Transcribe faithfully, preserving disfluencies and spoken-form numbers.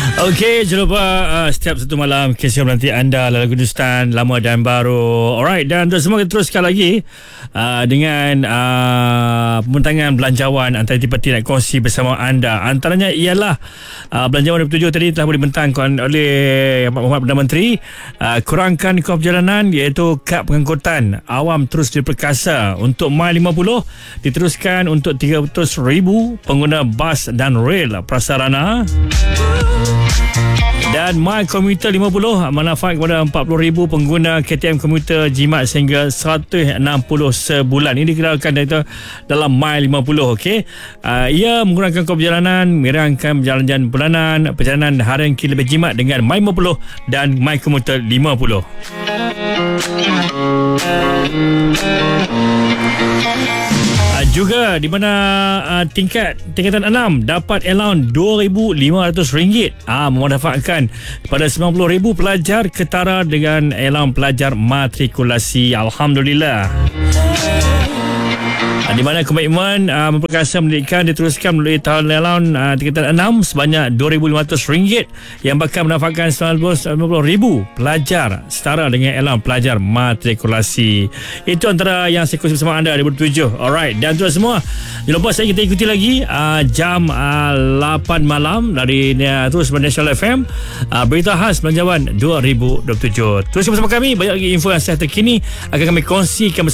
Okey, jangan lupa uh, setiap satu malam kisah menanti anda lagu Hindustan lama dan baru. Alright, dan untuk semua kita teruskan lagi uh, dengan uh, pembentangan belanjawan antara Parti nak kongsi bersama anda. Antaranya ialah uh, belanjawan dua puluh tujuh tadi telah dibentangkan oleh Muhammad Perdana Menteri, uh, kurangkan kos perjalanan iaitu kad pengangkutan awam terus diperkasa. Untuk Mai lima puluh diteruskan untuk tiga ratus ribu pengguna bas dan rel prasarana. Dan My Komuter lima puluh manfaat kepada empat puluh ribu pengguna K T M komuter jimat sehingga seratus enam puluh sebulan. Ini dikenalkan dalam My lima puluh. Okey, uh, ia menggunakan kos perjalanan, meringankan perjalanan bulanan, perjalanan harian kini lebih jimat dengan My lima puluh dan My Komuter lima puluh. Juga di mana uh, tingkat tingkatan enam dapat allowance dua ribu lima ratus ringgit, ah memanfaatkan pada sembilan puluh ribu pelajar ketara dengan allowance pelajar matrikulasi. Alhamdulillah. Di mana komitmen uh, memperkasa pendidikan diteruskan melalui tahun allowance uh, tingkatan enam sebanyak dua ribu lima ratus ringgit yang bakal menafakkan sembilan puluh ribu pelajar setara dengan allowance pelajar matrikulasi. Itu antara yang saya kongsi bersama anda di dua puluh tujuh. Alright, dan tuan semua, jangan lupa saya kita ikuti lagi uh, jam uh, lapan malam dari uh, terus National F M, uh, berita khas belanjawan dua ribu dua puluh tujuh. Teruskan bersama kami, banyak lagi info yang saya terkini akan kami kongsikan bersama